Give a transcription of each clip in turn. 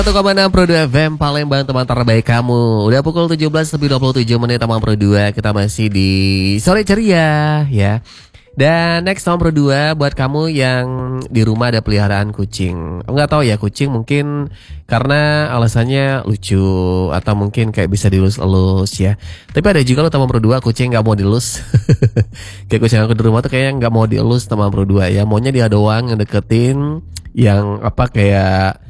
1,6 Pro 2 FM Palembang, teman terbaik kamu. Udah pukul 17:27 teman Pro 2. Kita masih di sore ceria ya. Dan next teman Pro 2 buat kamu yang di rumah ada peliharaan kucing. Enggak tahu ya, kucing mungkin karena alasannya lucu atau mungkin kayak bisa dilus-elus ya. Tapi ada juga lo teman Pro 2 kucing nggak mau dilus. Kayak kucing aku di rumah tuh kayak nggak mau dielus teman Pro 2 ya. Maunya dia doang yang deketin, yang apa kayak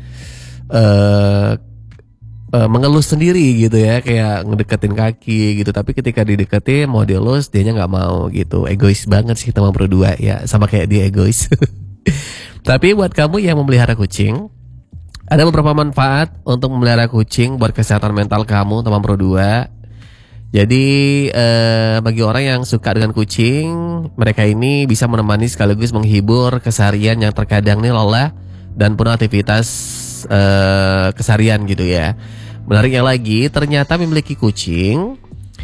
mengelus sendiri gitu ya, kayak ngedeketin kaki gitu. Tapi ketika dideketin mau dielus, dianya nggak mau gitu. Egois banget sih teman Pro 2 ya, sama kayak dia egois. Tapi buat kamu yang memelihara kucing, ada beberapa manfaat untuk memelihara kucing buat kesehatan mental kamu teman Pro 2. Jadi bagi orang yang suka dengan kucing, mereka ini bisa menemani sekaligus menghibur keseharian yang terkadang nih lelah dan penuh aktivitas keseharian gitu ya. Menariknya lagi, ternyata memiliki kucing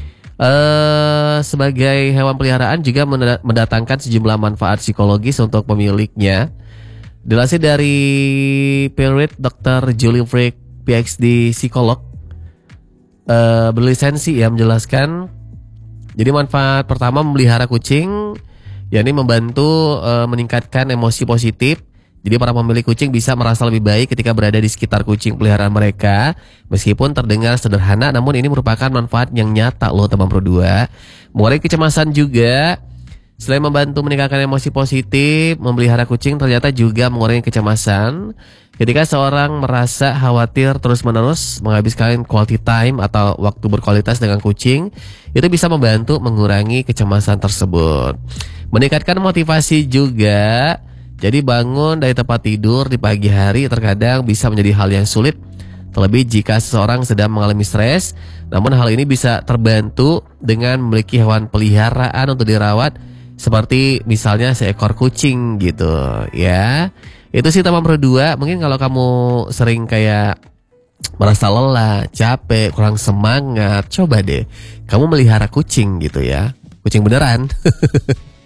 sebagai hewan peliharaan juga mendatangkan sejumlah manfaat psikologis untuk pemiliknya. Dilansir dari Perit, Dr. Julie Frick, PhD psikolog berlisensi ya, menjelaskan. Jadi manfaat pertama memelihara kucing, yakni membantu meningkatkan emosi positif. Jadi para pemilik kucing bisa merasa lebih baik ketika berada di sekitar kucing peliharaan mereka. Meskipun terdengar sederhana, namun ini merupakan manfaat yang nyata loh teman Pro 2. Mengurangi kecemasan juga. Selain membantu meningkatkan emosi positif, memelihara kucing ternyata juga mengurangi kecemasan. Ketika seorang merasa khawatir terus-menerus, menghabiskan quality time atau waktu berkualitas dengan kucing, itu bisa membantu mengurangi kecemasan tersebut. Meningkatkan motivasi juga. Jadi bangun dari tempat tidur di pagi hari terkadang bisa menjadi hal yang sulit, terlebih jika seseorang sedang mengalami stres. Namun hal ini bisa terbantu dengan memiliki hewan peliharaan untuk dirawat, seperti misalnya seekor kucing gitu ya. Itu sih teman Pro 2. Mungkin kalau kamu sering kayak merasa lelah, capek, kurang semangat, coba deh kamu melihara kucing gitu ya. Kucing beneran.